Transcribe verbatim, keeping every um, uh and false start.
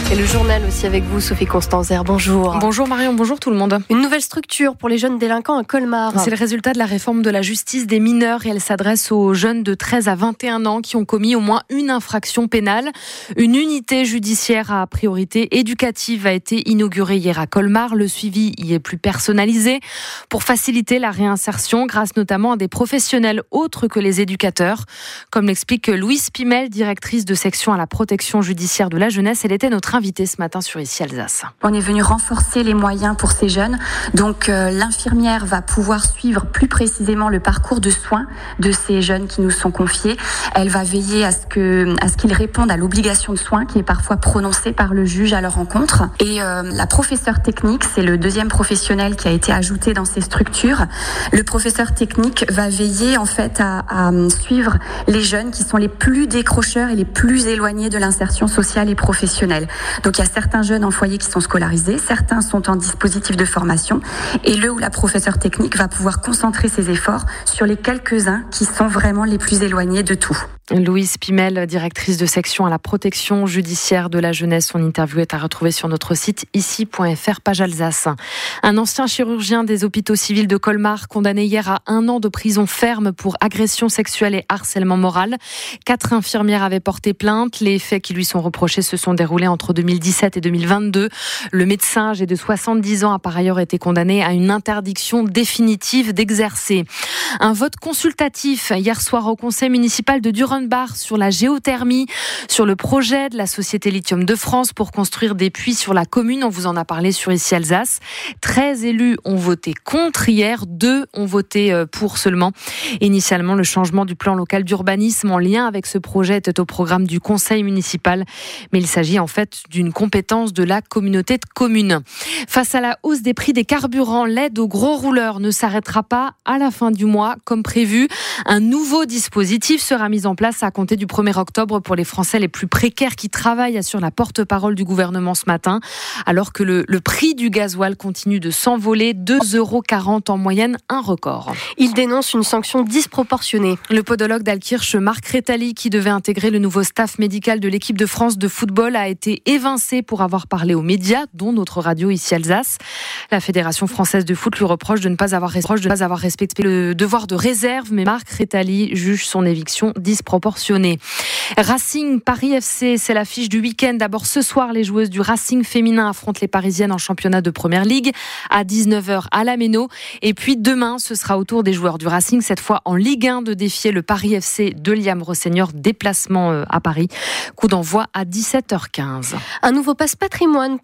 Et le journal aussi avec vous, Sophie Constanzer. Bonjour. Bonjour Marion, bonjour tout le monde. Une nouvelle structure pour les jeunes délinquants à Colmar. C'est le résultat de la réforme de la justice des mineurs et elle s'adresse aux jeunes de treize à vingt et un ans qui ont commis au moins une infraction pénale. Une unité judiciaire à priorité éducative a été inaugurée hier à Colmar. Le suivi y est plus personnalisé pour faciliter la réinsertion grâce notamment à des professionnels autres que les éducateurs. Comme l'explique Louise Pimel, directrice de section à la protection judiciaire de la jeunesse. Elle était notre invité ce matin sur Ici Alsace. On est venu renforcer les moyens pour ces jeunes. Donc euh, l'infirmière va pouvoir suivre plus précisément le parcours de soins de ces jeunes qui nous sont confiés. Elle va veiller à ce que à ce qu'ils répondent à l'obligation de soins qui est parfois prononcée par le juge à leur rencontre. Et euh, la professeure technique, c'est le deuxième professionnel qui a été ajouté dans ces structures. Le professeur technique va veiller en fait à, à suivre les jeunes qui sont les plus décrocheurs et les plus éloignés de l'insertion sociale et professionnelle. Donc il y a certains jeunes en foyer qui sont scolarisés, certains sont en dispositif de formation et le ou la professeure technique va pouvoir concentrer ses efforts sur les quelques-uns qui sont vraiment les plus éloignés de tout. Louise Pimel, directrice de section à la protection judiciaire de la jeunesse. Son interview est à retrouver sur notre site ici point f r, page Alsace. Un ancien chirurgien des hôpitaux civils de Colmar, condamné hier à un an de prison ferme pour agression sexuelle et harcèlement moral. Quatre infirmières avaient porté plainte. Les faits qui lui sont reprochés se sont déroulés entre deux mille dix-sept et deux mille vingt-deux. Le médecin, âgé de soixante-dix ans, a par ailleurs été condamné à une interdiction définitive d'exercer. Un vote consultatif hier soir au conseil municipal de Durenbach sur la géothermie, sur le projet de la société Lithium de France pour construire des puits sur la commune. On vous en a parlé sur Ici Alsace. treize élus ont voté contre hier, deux ont voté pour seulement. Initialement, le changement du plan local d'urbanisme en lien avec ce projet était au programme du conseil municipal, mais il s'agit en fait d'une compétence de la communauté de communes. Face à la hausse des prix des carburants, l'aide aux gros rouleurs ne s'arrêtera pas à la fin du mois comme prévu. Un nouveau dispositif sera mis en place à compter du premier octobre pour les Français les plus précaires qui travaillent, assure la porte-parole du gouvernement ce matin, alors que le, le prix du gasoil continue de s'envoler, deux euros quarante en moyenne, un record. Il dénonce une sanction disproportionnée. Le podologue d'Alkirch, Marc Rétali, qui devait intégrer le nouveau staff médical de l'équipe de France de football, a été évincé pour avoir parlé aux médias, dont notre radio ici Alsace. La Fédération française de foot lui reproche de ne pas avoir, reproche de ne pas avoir respecté le devoir de réserve, mais Marc Rétali juge son éviction disproportionnée. Racing Paris F C, c'est l'affiche du week-end. D'abord ce soir, les joueuses du Racing féminin affrontent les Parisiennes en championnat de Première Ligue à dix-neuf heures à la Méno. Et puis demain, ce sera au tour des joueurs du Racing, cette fois en Ligue un, de défier le Paris F C de Liam Rossignol, déplacement à Paris. Coup d'envoi à dix-sept heures quinze. Un nouveau passe patrimoine